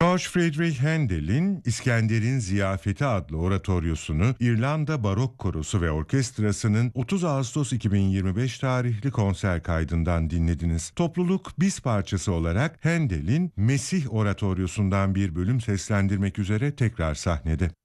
George Friedrich Handel'in İskender'in Ziyafeti adlı oratoryosunu İrlanda Barok Korosu ve Orkestrası'nın 30 Ağustos 2025 tarihli konser kaydından dinlediniz. Topluluk biz parçası olarak Handel'in Mesih oratoryosundan bir bölüm seslendirmek üzere tekrar sahnede.